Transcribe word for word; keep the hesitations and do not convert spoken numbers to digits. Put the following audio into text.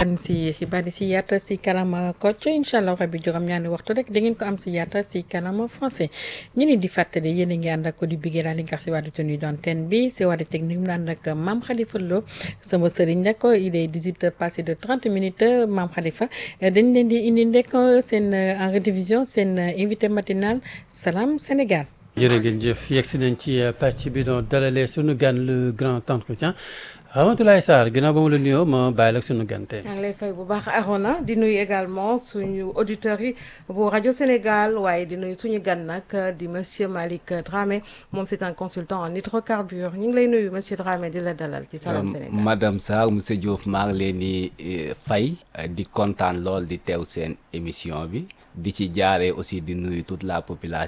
gan si xibaar yi si yaata si kanam Kocc incha allah rabi juróom-ñaari waxtu rek da ngeen ko am si yaata si kanam français ñu ni di fàttali yéen a ngi ànd ak ko di bigee daal di nga si wàllu tenue d'antenne bi si wàllu technique mu ànd ak Mame Khalifa Lo sama sëriñ nag il est dix-huit heures passé de trente minutes Mame Khalifa dañ leen di indi rek seen en rediffusion seen invité matinal Salam Sénégal. jërë ngeen jëf yegg si nañ ci pàcc bi doon dalalee sunu gan le grand entretien Ramatoulaye Sarr ginnaaw ba mu la nuyoo ma bàyyi la ak sunu gan tey. maa ngi lay fay bu baax Arona di nuyu également suñu auditeurs yi bu rajo Sénégal waaye di nuyu suñu gan nag di monsieur Malick Dramé moom c'est un consultant en hydrocarbures ñu ngi lay nuyu monsieur Dramé di la dalal ci Salam Sénégal. madame Sarr monsieur Diouf maa ngi leen di fay di kontaan lool di teew seen émission bi di ci jaaree aussi di nuyu toute la population.